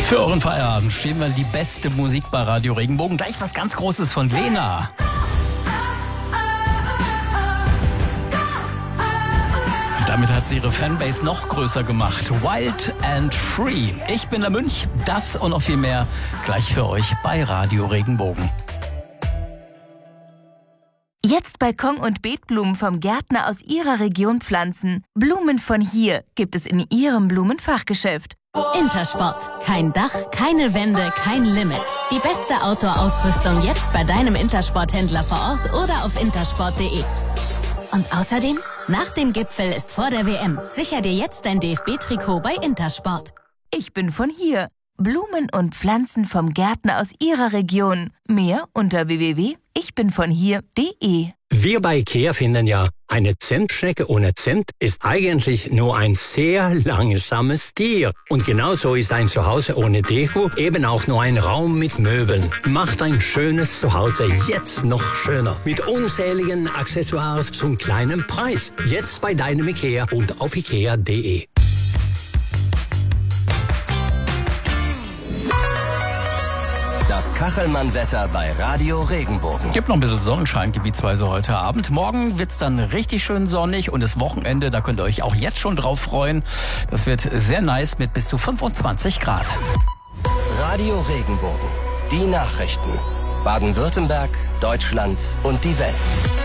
Für euren Feierabend spielen wir die beste Musik bei Radio Regenbogen. Gleich was ganz Großes von Lena. Damit hat sie ihre Fanbase noch größer gemacht. Wild and Free. Ich bin der Münch. Das und noch viel mehr gleich für euch bei Radio Regenbogen. Jetzt Balkon- und Beetblumen vom Gärtner aus Ihrer Region pflanzen. Blumen von hier gibt es in Ihrem Blumenfachgeschäft. Intersport. Kein Dach, keine Wände, kein Limit. Die beste Outdoor-Ausrüstung jetzt bei deinem Intersport-Händler vor Ort oder auf intersport.de. Und außerdem, nach dem Gipfel ist vor der WM. Sicher dir jetzt dein DFB-Trikot bei Intersport. Ich bin von hier. Blumen und Pflanzen vom Gärtner aus Ihrer Region. Mehr unter www.ichbinvonhier.de. Wir bei IKEA finden ja, eine Zentschnecke ohne Zent ist eigentlich nur ein sehr langsames Tier. Und genauso ist ein Zuhause ohne Deko eben auch nur ein Raum mit Möbeln. Macht ein schönes Zuhause jetzt noch schöner. Mit unzähligen Accessoires zum kleinen Preis. Jetzt bei deinem IKEA und auf ikea.de. Das Kachelmann-Wetter bei Radio Regenbogen. Gibt noch ein bisschen Sonnenschein gebietsweise heute Abend. Morgen wird's dann richtig schön sonnig und das Wochenende, da könnt ihr euch auch jetzt schon drauf freuen. Das wird sehr nice mit bis zu 25 Grad. Radio Regenbogen. Die Nachrichten. Baden-Württemberg, Deutschland und die Welt.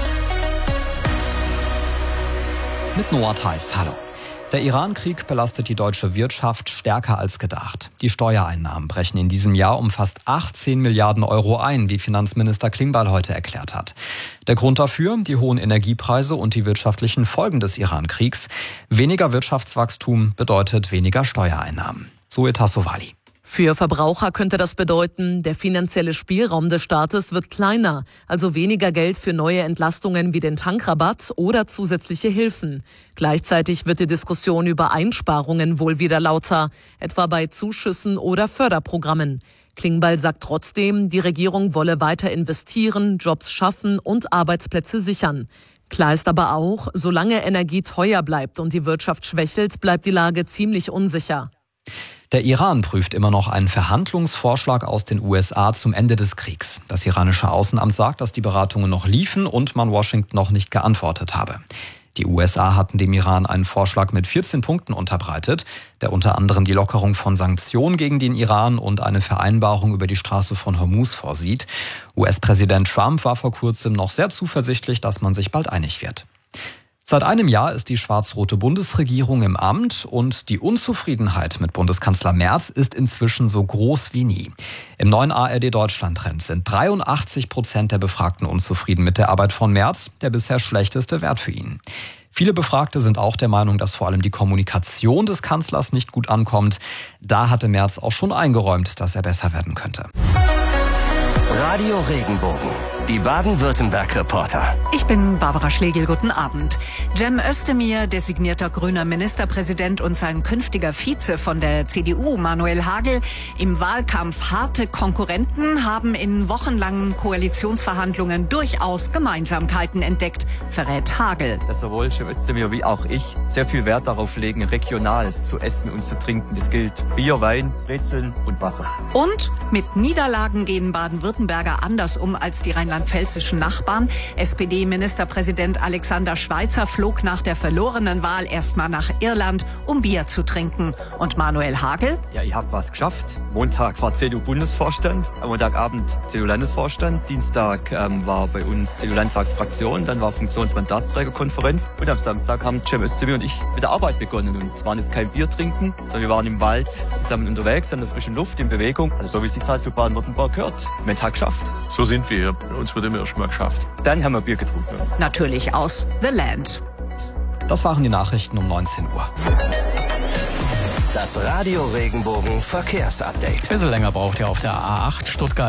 Mit Noah Theis, hallo. Der Iran-Krieg belastet die deutsche Wirtschaft stärker als gedacht. Die Steuereinnahmen brechen in diesem Jahr um fast 18 Milliarden Euro ein, wie Finanzminister Klingbeil heute erklärt hat. Der Grund dafür, die hohen Energiepreise und die wirtschaftlichen Folgen des Iran-Kriegs. Weniger Wirtschaftswachstum bedeutet weniger Steuereinnahmen. Zoe Tassovali. Für Verbraucher könnte das bedeuten, der finanzielle Spielraum des Staates wird kleiner, also weniger Geld für neue Entlastungen wie den Tankrabatt oder zusätzliche Hilfen. Gleichzeitig wird die Diskussion über Einsparungen wohl wieder lauter, etwa bei Zuschüssen oder Förderprogrammen. Klingbeil sagt trotzdem, die Regierung wolle weiter investieren, Jobs schaffen und Arbeitsplätze sichern. Klar ist aber auch, solange Energie teuer bleibt und die Wirtschaft schwächelt, bleibt die Lage ziemlich unsicher. Der Iran prüft immer noch einen Verhandlungsvorschlag aus den USA zum Ende des Kriegs. Das iranische Außenamt sagt, dass die Beratungen noch liefen und man Washington noch nicht geantwortet habe. Die USA hatten dem Iran einen Vorschlag mit 14 Punkten unterbreitet, der unter anderem die Lockerung von Sanktionen gegen den Iran und eine Vereinbarung über die Straße von Hormuz vorsieht. US-Präsident Trump war vor kurzem noch sehr zuversichtlich, dass man sich bald einig wird. Seit einem Jahr ist die schwarz-rote Bundesregierung im Amt und die Unzufriedenheit mit Bundeskanzler Merz ist inzwischen so groß wie nie. Im neuen ARD-Deutschland-Trend sind 83% der Befragten unzufrieden mit der Arbeit von Merz, der bisher schlechteste Wert für ihn. Viele Befragte sind auch der Meinung, dass vor allem die Kommunikation des Kanzlers nicht gut ankommt. Da hatte Merz auch schon eingeräumt, dass er besser werden könnte. Radio Regenbogen. Die Baden-Württemberg-Reporter. Ich bin Barbara Schlegel, guten Abend. Cem Özdemir, designierter grüner Ministerpräsident und sein künftiger Vize von der CDU, Manuel Hagel, im Wahlkampf harte Konkurrenten, haben in wochenlangen Koalitionsverhandlungen durchaus Gemeinsamkeiten entdeckt, verrät Hagel. Dass sowohl Cem Özdemir wie auch ich sehr viel Wert darauf legen, regional zu essen und zu trinken. Das gilt Bier, Wein, Brezeln und Wasser. Und mit Niederlagen gehen Baden-Württemberger anders um als die rheinland-pfälzischen Nachbarn. SPD-Ministerpräsident Alexander Schweitzer flog nach der verlorenen Wahl erstmal nach Irland, um Bier zu trinken. Und Manuel Hagel? Ja, ich habe was geschafft. Montag war CDU-Bundesvorstand, am Montagabend CDU-Landesvorstand, Dienstag war bei uns CDU-Landtagsfraktion, dann war Funktionsmandatsträgerkonferenz und am Samstag haben Cem Özdemir und ich mit der Arbeit begonnen. Und es waren jetzt kein Bier trinken, sondern wir waren im Wald zusammen unterwegs, an der frischen Luft, in Bewegung. Also so wie es sich halt für Baden-Württemberg gehört. Wir haben Tag geschafft. So sind wir hier. Bei uns wird immer erst mal geschafft. Dann haben wir Bier getrunken. Natürlich aus The Land. Das waren die Nachrichten um 19 Uhr. Das Radio Regenbogen Verkehrsupdate. Ein bisschen länger braucht ihr auf der A8 Stuttgart.